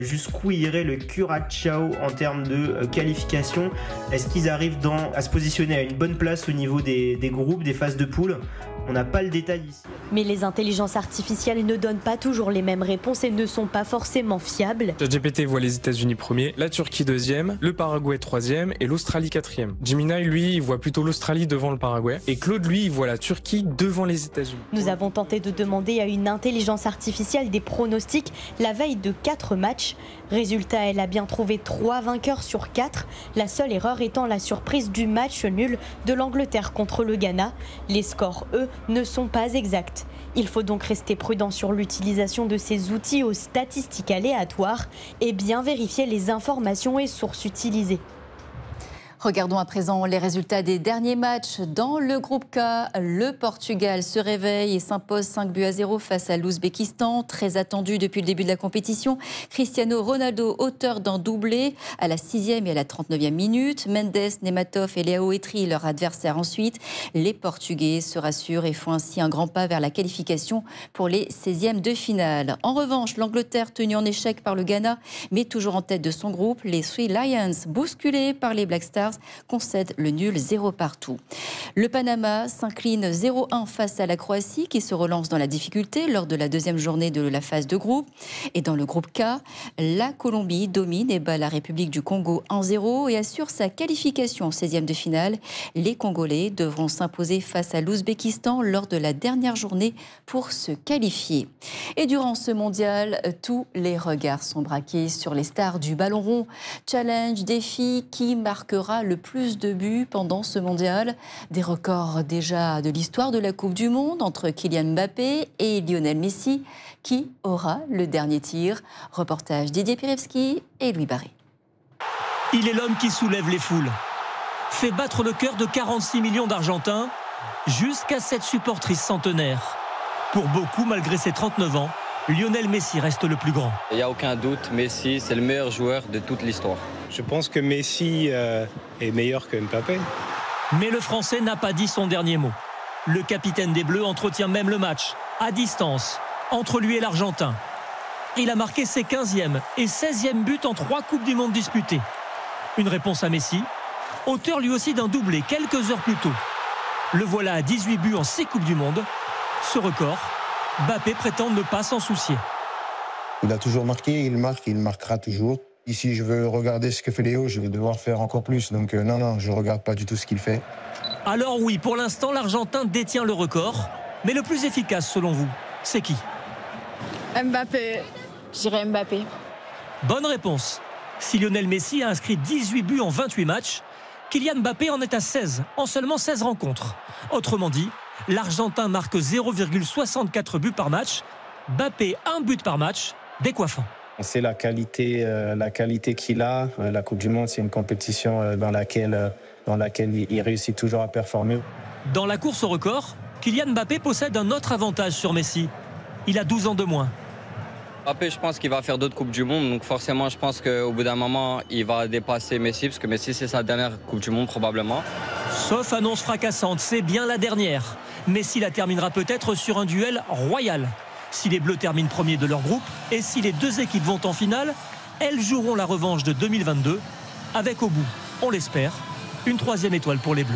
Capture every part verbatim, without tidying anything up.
Jusqu'où irait le Curaçao en termes de euh, qualification? Est-ce qu'ils arrivent dans, à se positionner à une bonne place au niveau des, des groupes, des phases de poule? On n'a pas le détail ici. Mais les intelligences artificielles ne donnent pas toujours les mêmes réponses et ne sont pas forcément fiables. ChatGPT voit les États-Unis premier, la Turquie deuxième, le Paraguay troisième et l'Australie quatrième. Gemini, lui, il voit plutôt l'Australie devant le Paraguay. Et Claude, lui, il voit la Turquie devant les États-Unis. Nous avons tenté de demander à une intelligence artificielle des pronostics la veille de quatre matchs. Résultat, elle a bien trouvé trois vainqueurs sur quatre. La seule erreur étant la surprise du match nul de l'Angleterre contre le Ghana. Les scores, eux, ne sont pas exacts. Il faut donc rester prudent sur l'utilisation de ces outils aux statistiques aléatoires et bien vérifier les informations et sources utilisées. Regardons à présent les résultats des derniers matchs. Dans le groupe K, le Portugal se réveille et s'impose cinq buts à zéro face à l'Ouzbékistan. Très attendu depuis le début de la compétition. Cristiano Ronaldo, auteur d'un doublé à la sixième et à la trente-neuvième minute. Mendes, Nematov et Léao Etri, leur adversaire ensuite. Les Portugais se rassurent et font ainsi un grand pas vers la qualification pour les seizièmes de finale. En revanche, l'Angleterre, tenue en échec par le Ghana, mais toujours en tête de son groupe. Les Three Lions, bousculés par les Black Stars, concède le nul zéro partout. Le Panama s'incline zéro un face à la Croatie qui se relance dans la difficulté lors de la deuxième journée de la phase de groupe. Et dans le groupe K, la Colombie domine et bat la République du Congo un zéro et assure sa qualification en seizième de finale. Les Congolais devront s'imposer face à l'Ouzbékistan lors de la dernière journée pour se qualifier. Et durant ce mondial, tous les regards sont braqués sur les stars du ballon rond. Challenge, défi, qui marquera le plus de buts pendant ce mondial. Des records déjà de l'histoire de la Coupe du Monde entre Kylian Mbappé et Lionel Messi. Qui aura le dernier tir? Reportage Didier Pirevski et Louis Barré. Il est l'homme qui soulève les foules, fait battre le cœur de quarante-six millions d'Argentins jusqu'à cette supportrice centenaire. Pour beaucoup, malgré ses trente-neuf ans, Lionel Messi reste le plus grand. Il n'y a aucun doute, Messi, c'est le meilleur joueur de toute l'histoire. Je pense que Messi euh, est meilleur que Mbappé. Mais le Français n'a pas dit son dernier mot. Le capitaine des Bleus entretient même le match, à distance, entre lui et l'Argentin. Il a marqué ses quinzième et seizième buts en trois Coupes du Monde disputées. Une réponse à Messi, auteur lui aussi d'un doublé quelques heures plus tôt. Le voilà à dix-huit buts en six Coupes du Monde. Ce record, Mbappé prétend ne pas s'en soucier. Il a toujours marqué, il marque, il marquera toujours. Ici, je veux regarder ce que fait Léo, je vais devoir faire encore plus. Donc euh, non, non, je ne regarde pas du tout ce qu'il fait. Alors oui, pour l'instant, l'Argentin détient le record. Mais le plus efficace, selon vous, c'est qui? Mbappé. Je dirais Mbappé. Bonne réponse. Si Lionel Messi a inscrit dix-huit buts en vingt-huit matchs, Kylian Mbappé en est à seize, en seulement seize rencontres. Autrement dit, l'Argentin marque zéro virgule soixante-quatre buts par match. Mbappé, un but par match, décoiffant. C'est la qualité, euh, la qualité qu'il a. Euh, la Coupe du Monde, c'est une compétition euh, dans laquelle, euh, dans laquelle il réussit toujours à performer. Dans la course au record, Kylian Mbappé possède un autre avantage sur Messi. Il a douze ans de moins. Mbappé, je pense qu'il va faire d'autres Coupes du Monde. Donc forcément, je pense qu'au bout d'un moment, il va dépasser Messi. Parce que Messi, c'est sa dernière Coupe du Monde probablement. Sauf annonce fracassante, c'est bien la dernière. Messi la terminera peut-être sur un duel royal. Si les Bleus terminent premiers de leur groupe et si les deux équipes vont en finale, elles joueront la revanche de deux mille vingt-deux avec au bout, on l'espère, une troisième étoile pour les Bleus.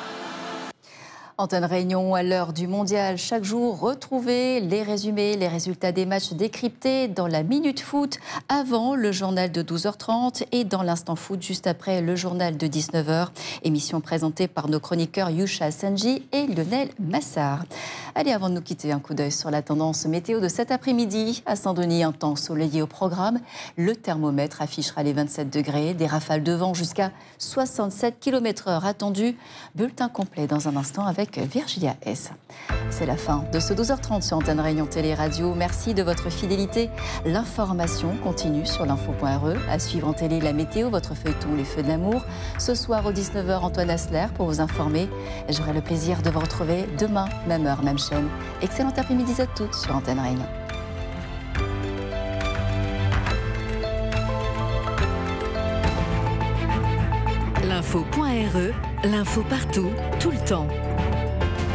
Antenne Réunion à l'heure du mondial. Chaque jour, retrouvez les résumés, les résultats des matchs décryptés dans la Minute Foot avant le journal de douze heures trente et dans l'Instant Foot juste après le journal de dix-neuf heures. Émission présentée par nos chroniqueurs Yusha Sanji et Lionel Massard. Allez, avant de nous quitter, un coup d'œil sur la tendance météo de cet après-midi. À Saint-Denis, un temps soleillé au programme. Le thermomètre affichera les vingt-sept degrés, des rafales de vent jusqu'à soixante-sept kilomètres heure attendues. Bulletin complet dans un instant avec Virgilia S. C'est la fin de ce douze heures trente sur Antenne Réunion Télé Radio. Merci de votre fidélité. L'information continue sur l'info point r e. À suivre en télé la météo, votre feuilleton Les Feux de l'amour. Ce soir aux dix-neuf heures, Antoine Asler pour vous informer. J'aurai le plaisir de vous retrouver demain, même heure, même chaîne. Excellent après-midi à toutes sur Antenne Réunion. L'info point r e, l'info partout, tout le temps.